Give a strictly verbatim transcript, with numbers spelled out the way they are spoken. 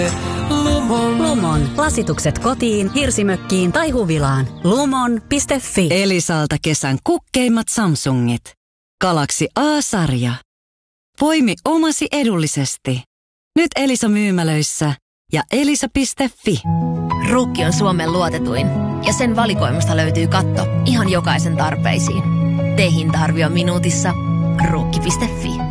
Lumon. Lumon. Lasitukset kotiin, hirsimökkiin tai huvilaan. Lumon piste fi. Elisalta kesän kukkeimmat Samsungit. Galaxy A-sarja. Poimi omasi edullisesti. Nyt Elisa myymälöissä ja elisa piste fi. Ruukki on Suomen luotetuin ja sen valikoimasta löytyy katto ihan jokaisen tarpeisiin. Tee hinta-arvio minuutissa. Ruukki piste fi.